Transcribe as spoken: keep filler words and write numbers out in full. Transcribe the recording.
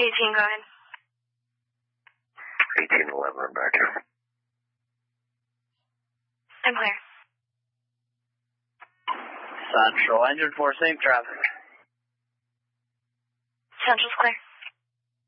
eighteen, go ahead. eighteen eleven, I'm back here. I'm clear. Central, engine four, safe traffic. Central's clear.